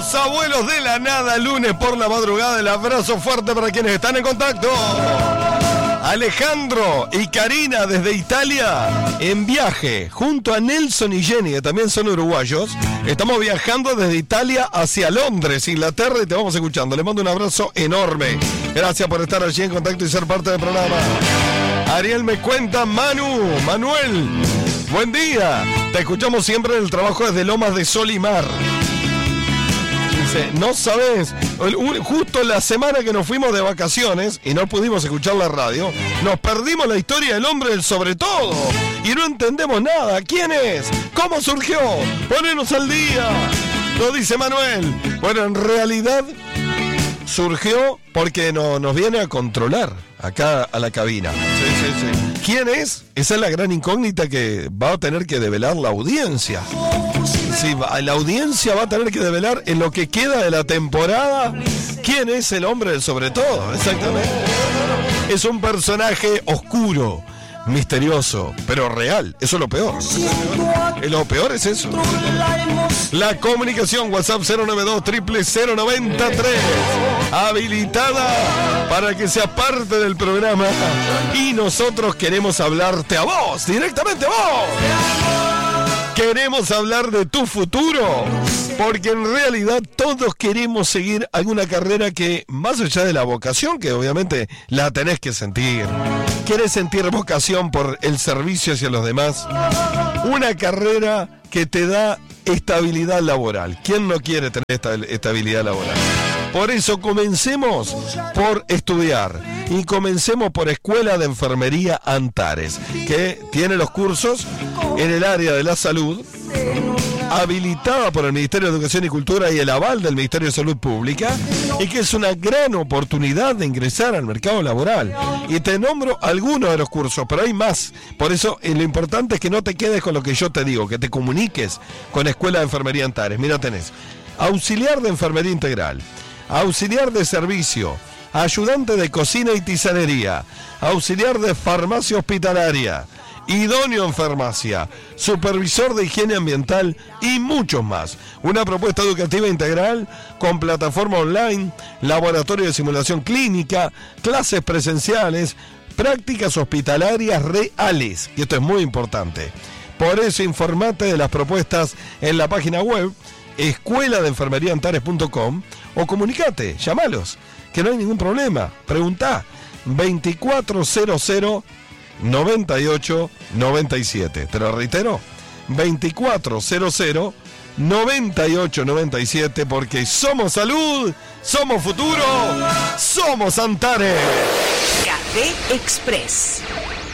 Los abuelos de la nada, lunes por la madrugada. El abrazo fuerte para quienes están en contacto. Alejandro y Karina desde Italia en viaje junto a Nelson y Jenny, que también son uruguayos. Estamos viajando desde Italia hacia Londres, Inglaterra, y te vamos escuchando. Les mando un abrazo enorme. Gracias por estar allí en contacto y ser parte del programa. Ariel me cuenta, Manuel, buen día. Te escuchamos siempre en el trabajo desde Lomas de Sol y Mar. Dice, no sabes, justo la semana que nos fuimos de vacaciones y no pudimos escuchar la radio, nos perdimos la historia del hombre del sobre todo y no entendemos nada. ¿Quién es? ¿Cómo surgió? Ponenos al día, lo dice Manuel. Bueno, en realidad surgió porque nos viene a controlar acá a la cabina. Sí. ¿Quién es? Esa es la gran incógnita que va a tener que develar la audiencia. Sí, la audiencia va a tener que develar en lo que queda de la temporada quién es el hombre del sobre todo. Exactamente. Es un personaje oscuro, misterioso, pero real. Eso es lo peor. Lo peor es eso. La comunicación, WhatsApp 092-000-093, habilitada para que seas parte del programa. Y nosotros queremos hablarte a vos, directamente a vos. Queremos hablar de tu futuro, porque en realidad todos queremos seguir alguna carrera que, más allá de la vocación, que obviamente la tenés que sentir, querés sentir vocación por el servicio hacia los demás, una carrera que te da estabilidad laboral. ¿Quién no quiere tener estabilidad laboral? Por eso comencemos por estudiar y comencemos por Escuela de Enfermería Antares, que tiene los cursos en el área de la salud, habilitada por el Ministerio de Educación y Cultura y el aval del Ministerio de Salud Pública, y que es una gran oportunidad de ingresar al mercado laboral. Y te nombro algunos de los cursos, pero hay más. Por eso lo importante es que no te quedes con lo que yo te digo, que te comuniques con Escuela de Enfermería Antares. Mira, tenés auxiliar de enfermería integral, auxiliar de servicio, ayudante de cocina y tisanería, auxiliar de farmacia hospitalaria, idóneo en farmacia, supervisor de higiene ambiental y muchos más. Una propuesta educativa integral con plataforma online, laboratorio de simulación clínica, clases presenciales, prácticas hospitalarias reales. Y esto es muy importante. Por eso informate de las propuestas en la página web escueladenfermeriaantares.com o comunicate, llamalos, que no hay ningún problema. Preguntá 2400 9897. Te lo reitero, 2400 9897, porque somos salud, somos futuro, somos Antares. Café Express.